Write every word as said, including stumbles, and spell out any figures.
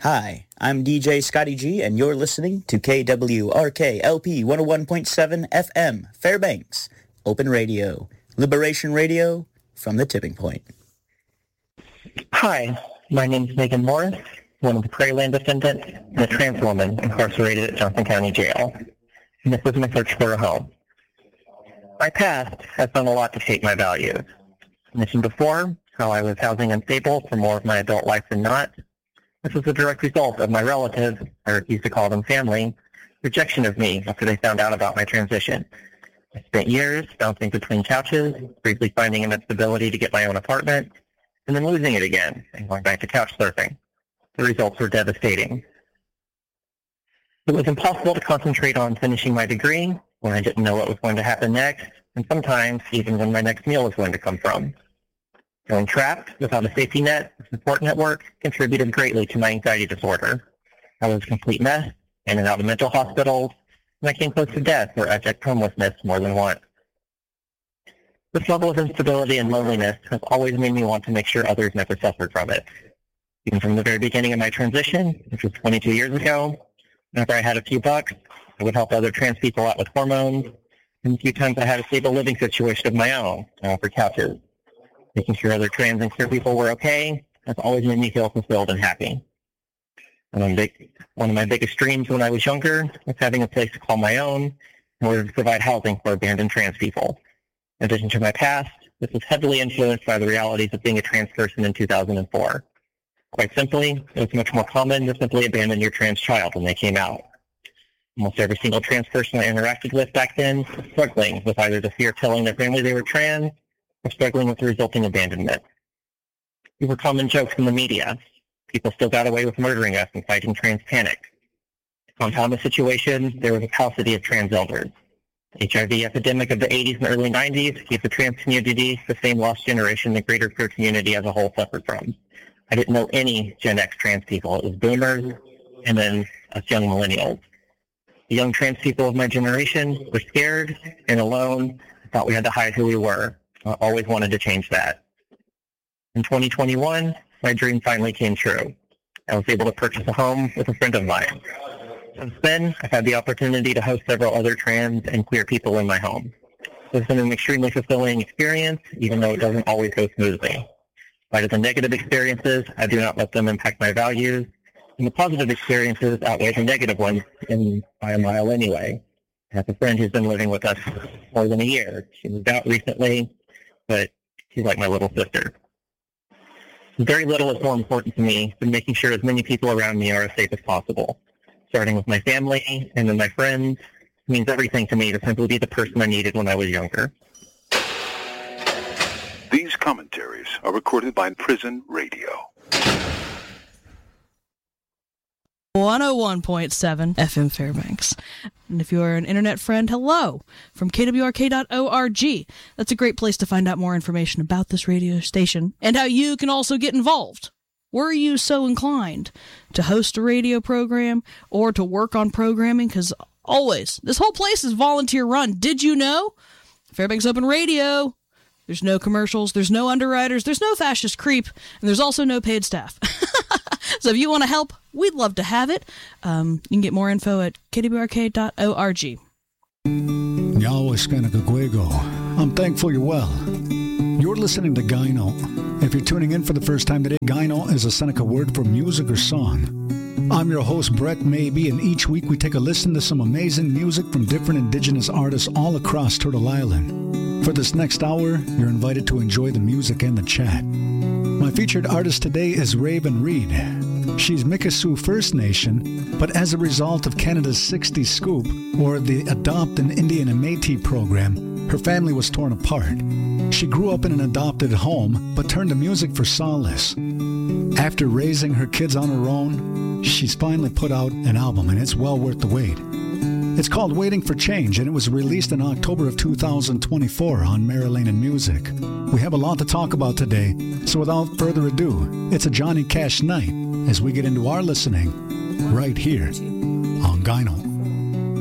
Hi, I'm D J Scotty G, and you're listening to K W R K L P one oh one point seven F M, Fairbanks, Open Radio, Liberation Radio, from the tipping point. Hi, my name is Megan Morris, one of the Prairieland defendants and a trans woman incarcerated at Johnson County Jail. And this was my search for a home. My past has done a lot to shape my values. I mentioned before how I was housing unstable for more of my adult life than not. This was a direct result of my relatives, I refuse to call them family, rejection of me after they found out about my transition. I spent years bouncing between couches, briefly finding enough stability to get my own apartment, and then losing it again and going back to couch surfing. The results were devastating. It was impossible to concentrate on finishing my degree when I didn't know what was going to happen next, and sometimes even when my next meal was going to come from. Feeling trapped without a safety net or support network contributed greatly to my anxiety disorder. I was a complete mess, in and out of mental hospitals, and I came close to death or abject homelessness more than once. This level of instability and loneliness has always made me want to make sure others never suffered from it. Even from the very beginning of my transition, which was twenty-two years ago, whenever I had a few bucks, I would help other trans people out with hormones, and a few times I had a stable living situation of my own, I offered couches. Making sure other trans and queer people were okay has always made me feel fulfilled and happy. And one, big, one of my biggest dreams when I was younger was having a place to call my own in order to provide housing for abandoned trans people. In addition to my past, this was heavily influenced by the realities of being a trans person in two thousand four. Quite simply, it was much more common to simply abandon your trans child when they came out. Almost every single trans person I interacted with back then was struggling with either the fear of telling their family they were trans or struggling with the resulting abandonment. These were common jokes in the media. People still got away with murdering us and fighting trans panic. To compound the situation, there was a paucity of trans elders. The H I V epidemic of the eighties and early nineties gave the trans community the same lost generation the greater queer community as a whole suffered from. I didn't know any Gen X trans people. It was boomers and then us young millennials. The young trans people of my generation were scared and alone, thought we had to hide who we were. I always wanted to change that. In twenty twenty-one, my dream finally came true. I was able to purchase a home with a friend of mine. Since then, I've had the opportunity to host several other trans and queer people in my home. It's been an extremely fulfilling experience, even though it doesn't always go smoothly. In spite of the negative experiences, I do not let them impact my values, and the positive experiences outweigh the negative ones in, by a mile anyway. I have a friend who's been living with us more than a year. She moved out recently, but she's like my little sister. Very little is more important to me than making sure as many people around me are as safe as possible. Starting with my family and then my friends, it means everything to me to simply be the person I needed when I was younger. These commentaries are recorded by Prison Radio. one oh one point seven F M Fairbanks. And if you're an internet friend, hello from K W R K dot org. That's a great place to find out more information about this radio station and how you can also get involved. Were you so inclined to host a radio program or to work on programming? Because always, this whole place is volunteer run. Did you know? Fairbanks Open Radio. There's no commercials, there's no underwriters, there's no fascist creep, and there's also no paid staff. So if you want to help, we'd love to have it. Um, you can get more info at K W R K dot org. I'm thankful you're well. You're listening to Gyno. If you're tuning in for the first time today, Gyno is a Seneca word for music or song. I'm your host, Brett Maybe, and each week we take a listen to some amazing music from different indigenous artists all across Turtle Island. For this next hour, you're invited to enjoy the music and the chat. My featured artist today is Raven Reed. She's Mikisew First Nation, but as a result of Canada's sixty Scoop, or the Adopt an Indian and Métis program, her family was torn apart. She grew up in an adopted home, but turned to music for solace. After raising her kids on her own, she's finally put out an album, and it's well worth the wait. It's called Waiting for Change, and it was released in October of two thousand twenty-four on Marilyn and Music. We have a lot to talk about today, so without further ado, it's a Johnny Cash night as we get into our listening right here on Gyno.